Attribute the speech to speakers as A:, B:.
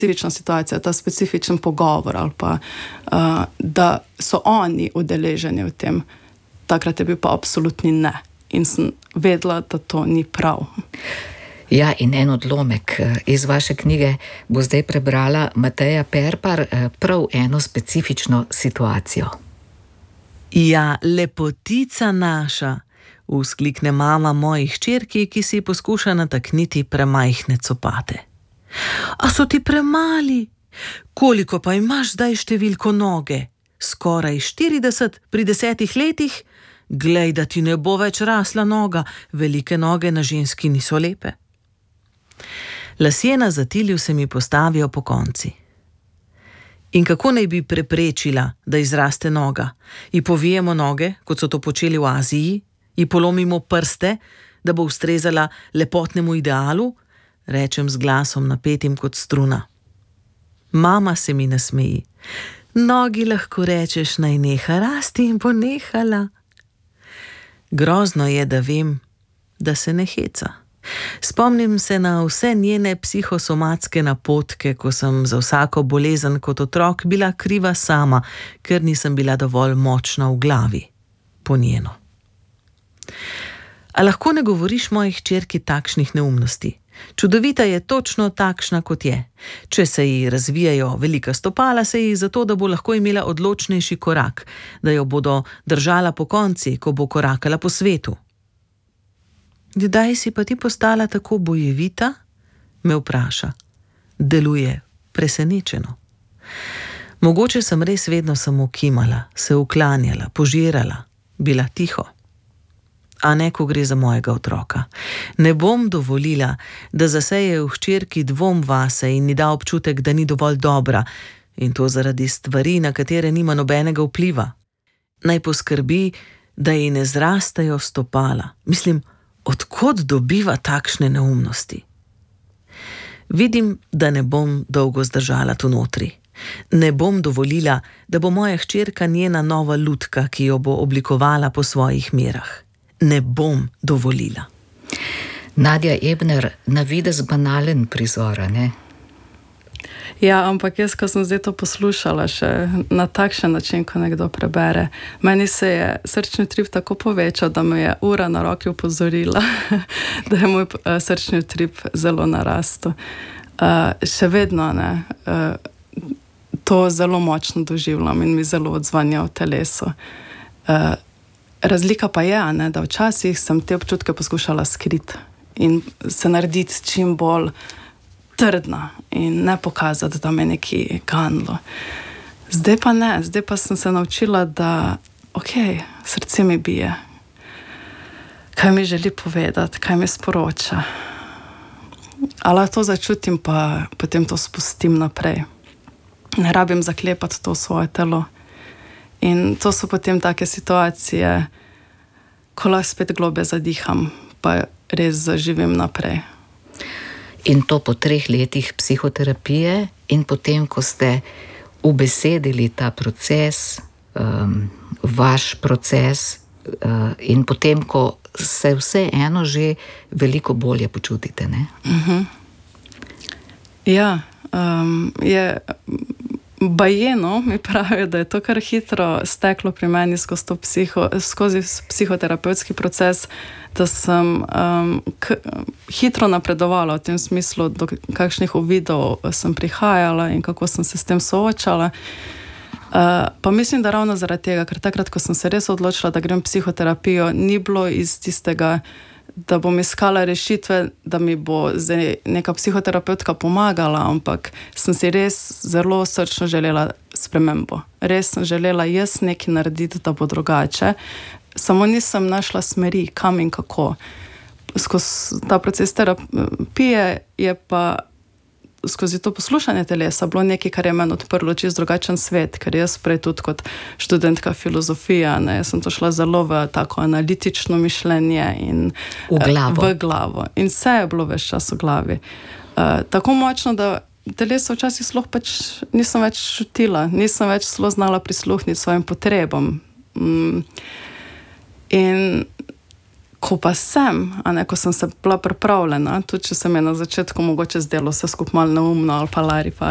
A: specifična situacija, ta specifičen pogovor ali pa, da so oni udeleženi v tem. Takrat je bil pa absolutni ne. In sem vedela, da to ni prav.
B: Ja, in en odlomek iz vaše knjige bo zdaj prebrala Mateja Perpar, prav eno specifično situacijo.
C: Ja, lepotica naša, vzklikne mama moji hčerki, ki si poskuša natakniti premajhne copate. A so ti premali? Koliko pa imaš zdaj številko noge? Skoraj 40 pri 10 letih? Glej, da ti ne bo več rasla noga, velike noge na ženski niso lepe. Lasje na zatilju se mi postavijo po konci. In kako naj bi preprečila, da izraste noga? Ji povijemo noge, kot so to počeli v Aziji? Ji polomimo prste, da bo ustrezala lepotnemu idealu? Rečem z glasom napetim kot struna. Mama se mi nasmeji. Nogi lahko rečeš, naj neha rasti in bo nehala. Grozno je, da vem, da se ne heca. Spomnim se na vse njene psihosomatske napotke, ko sem za vsako bolezen kot otrok bila kriva sama, ker nisem bila dovolj močna v glavi, po njeno. A lahko ne govoriš moji hčerki takšnih neumnosti? Čudovita je točno takšna, kot je. Če se ji razvijajo velika stopala, se ji zato, da bo lahko imela odločnejši korak, da jo bodo držala po konci, ko bo korakala po svetu. Kdaj si pa ti postala tako bojevita? Me vpraša. Deluje presenečeno. Mogoče sem res vedno samo kimala, se uklanjala, požirala, bila tiho. A ne, ko gre za mojega otroka. Ne bom dovolila, da zaseje v hčerki dvom vase in ni da občutek, da ni dovolj dobra, in to zaradi stvari, na katere nima nobenega vpliva. Naj poskrbi, da ji ne zrastajo stopala. Mislim, odkot dobiva takšne neumnosti? Vidim, da ne bom dolgo zdržala tu notri. Ne bom dovolila, da bo moja hčerka njena nova lutka, ki jo bo oblikovala po svojih merah. Ne bom dovolila.
B: Nadja Ebner, na videz banalen prizor, ne?
A: Ja, ampak jaz, ko sem zdaj to poslušala še na takšen način, ko nekdo prebere, meni se je srčni utrip tako povečal, da me je ura na roki opozorila, da je moj srčni utrip zelo narastel. Še vedno, ne, to zelo močno doživljam in mi zelo odzvanja v telesu. Razlika pa je, ne, da včasih sem te občutke poskušala skriti in se narediti čim bolj trdna in ne pokazati, da me nekaj ganilo. Zdaj pa ne, zdaj pa sem se naučila, da srce mi bije. Kaj mi želi povedati, kaj mi sporoča. Ali to začutim, pa potem to spustim naprej. Ne rabim zaklepati to svoje telo. In to so potem take situacije, ko lahko spet globe zadiham, pa res zaživim naprej.
B: In to po 3 letih psihoterapije in potem, ko ste ubesedili ta proces, vaš proces, in potem, ko se vseeno že veliko bolje počutite, ne?
A: Ja, je bajeno, mi pravijo, da je to kar hitro steklo pri meni skozi psihoterapevtski proces, da sem hitro napredovala v tem smislu, do kakšnih uvidov sem prihajala in kako sem se s tem soočala. Pa mislim, da ravno zaradi tega, ker takrat, ko sem se res odločila, da grem v psihoterapijo, ni bilo iz tistega, da bom iskala rešitve, da mi bo zdaj neka psihoterapeutka pomagala, ampak sem si res zelo srčno želela spremembo. Res sem želela jaz nekaj narediti, da bo drugače. Samo nisem našla smeri, kam in kako. Skozi ta proces terapije je pa skozi to poslušanje telesa bilo nekaj, kar je meni odprlo čisto drugačen svet, ker jaz prej tudi kot študentka filozofija, ne, jaz sem to šla zelo v tako analitično mišljenje in v glavo. In vse je bilo ves čas v glavi. Tako močno, da telesa včasih sploh pač nisem več čutila, nisem več sploh znala prisluhniti svojim potrebam. In ko pa sem, ko sem se bila pripravljena, tudi če se mi je na začetku mogoče zdelo vse skupaj malo neumno ali pa lari